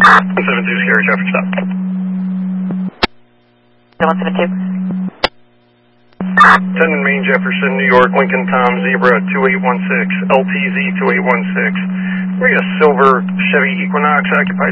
172 Scary traffic stop. 172. 10 in Main Jefferson, New York, Lincoln Tom Zebra 2816, LTZ 2816. We got a silver Chevy Equinox occupied